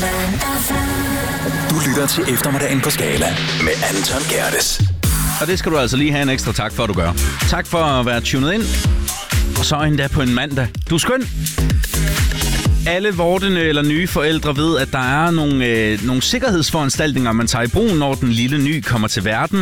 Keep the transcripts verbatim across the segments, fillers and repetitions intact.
Du lytter til Eftermiddagen på Skala med Anton Gerdes. Og det skal du altså lige have en ekstra tak for, at du gør. Tak for at være tunet ind. Og så endda på en mandag. Du er skøn. Alle vortende eller nye forældre ved, at der er nogle, øh, nogle sikkerhedsforanstaltninger, man tager i brug, når den lille ny kommer til verden.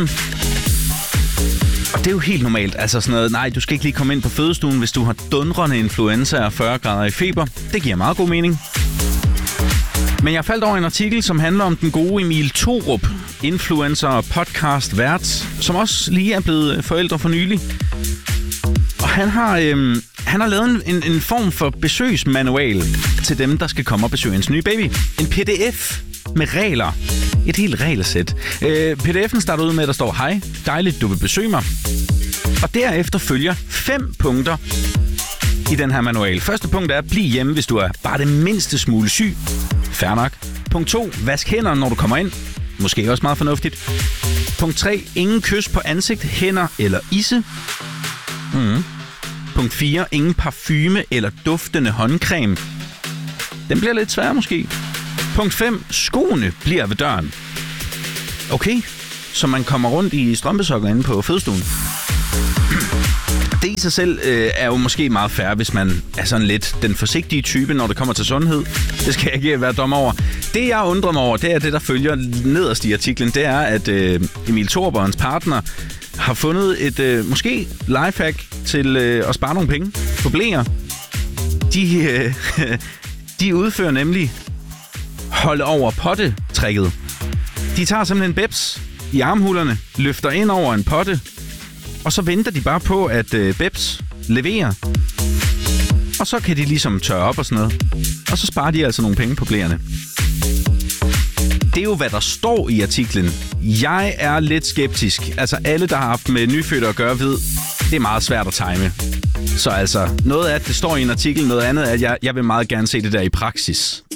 Og det er jo helt normalt. Altså sådan noget, nej, du skal ikke lige komme ind på fødestuen, hvis du har dundrende influenza og fyrre grader i feber. Det giver meget god mening. Men jeg faldt over en artikel, som handler om den gode Emil Thorup, influencer og podcast vært, som også lige er blevet forældre for nylig. Og han har, øhm, han har lavet en, en form for besøgsmanual til dem, der skal komme og besøge hans nye baby. En P D F med regler. Et helt regelsæt. Øh, P D F'en starter ud med, at der står, hej, dejligt, du vil besøge mig. Og derefter følger fem punkter i den her manual. Første punkt er, bliv hjemme, hvis du er bare det mindste smule syg. Fair nok. Punkt to, vask hænderne, når du kommer ind. Måske også meget fornuftigt. Punkt tre, ingen kys på ansigt, hænder eller isse. Mm. Punkt fire, ingen parfume eller duftende håndcreme. Den bliver lidt svær måske. Punkt fem, skoene bliver ved døren. Okay, så man kommer rundt i strømpesokker inde på fødestuen. Det i sig selv øh, er jo måske meget fair, hvis man er sådan lidt den forsigtige type, når det kommer til sundhed. Det skal jeg ikke være dommer over. Det, jeg undrer mig over, det er det, der følger nederst i artiklen. Det er, at øh, Emil Thorup og hans partner har fundet et øh, måske lifehack til øh, at spare nogle penge på bleer. De, øh, de udfører nemlig holde over potte-tricket. De tager simpelthen Bebs i armhulerne, løfter ind over en potte, og så venter de bare på, at øh, Bebs leverer. Og så kan de ligesom tørre op og sådan noget. Og så sparer de altså nogle penge på blærerne. Det er jo, hvad der står i artiklen. Jeg er lidt skeptisk. Altså, alle, der har haft med nyfødte at gøre, ved, det er meget svært at time. Så altså, noget af det står i en artikel, noget andet er, at jeg, jeg vil meget gerne se det der i praksis.